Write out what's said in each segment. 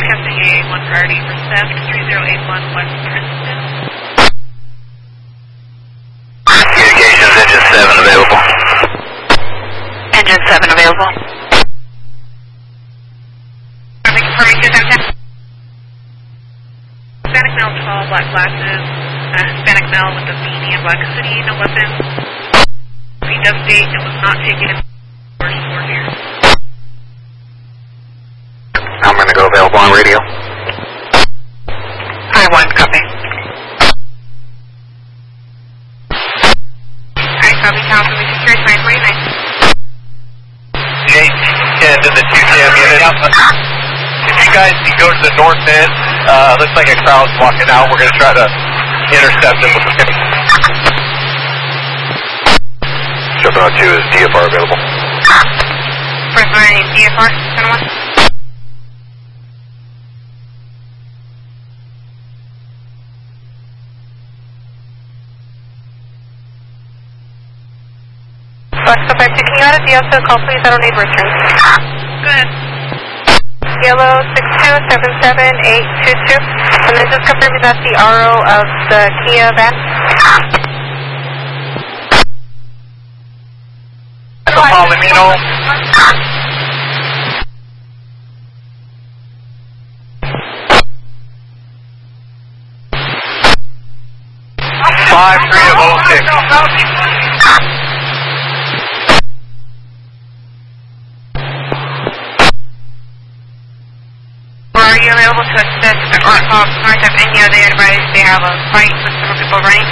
broadcasting a 1 priority for theft, 3081 West Princeton. Communications, engine 7 available. Engine 7 available. Confirming 210. Hispanic male, tall, black glasses. Hispanic male with a beanie and black hoodie, no weapons. He does state it was not taken in first floor here. I'm going to go available on radio. I-1, copy. I copy, Council, we secure 949. J10 to the 210 unit. If you guys can go to the north end, looks like a crowd's walking out. We're going to try to intercept them with the pin. Jumping on 2 is DFR available. First line, DFR, 101. Flex 52, can you add a DL to the call, please? I don't need return. Go ahead. Yellow 6277822. And then just confirming that's the RO of the Kia van. Palomino. Five 3 of 06. Are you available to assist or parts of any other advice they have a fight with some people running?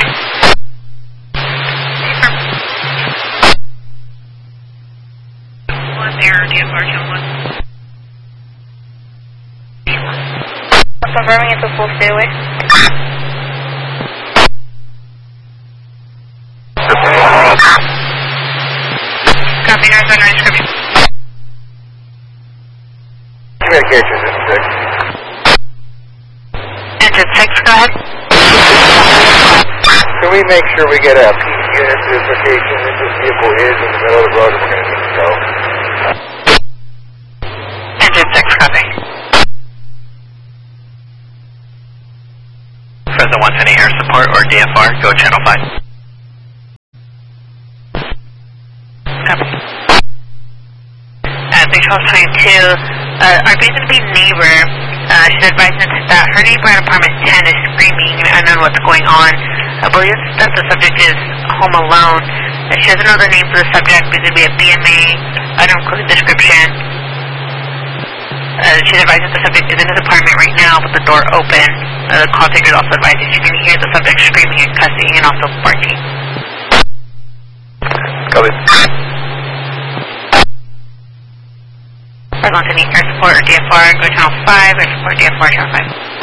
One error, DFR channel 1. Confirming it's a full stairway. Copy, guys, under description. Communications, engine 6. Engine 6, go ahead. Can we make sure we get a peak unit identification if this vehicle is in the middle of the road and we're going to need to go? Engine 6, copy. Present 120 air support or DFR, go channel 5. Copy. Big 1222, our B&B neighbor, she's advising us that her neighbor at apartment 10 is screaming and unknown what's going on. I believe that the subject is home alone. She doesn't know the name for the subject, but it would be a BMA, unincluded description. She's advising the subject is in his apartment right now with the door open. The call taker is also advising she can hear the subject screaming and cussing and also barking. Copy. We're going to need air support or DFR, go channel 5, air support DFR channel 5.